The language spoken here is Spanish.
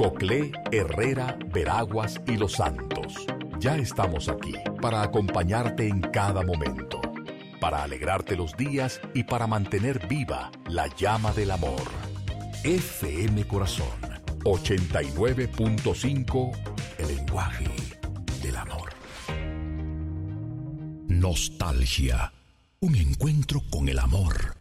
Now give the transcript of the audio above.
Coclé, Herrera, Veraguas y Los Santos. Ya estamos aquí para acompañarte en cada momento, para alegrarte los días y para mantener viva la llama del amor. FM Corazón 89.5, el lenguaje del amor. Nostalgia, un encuentro con el amor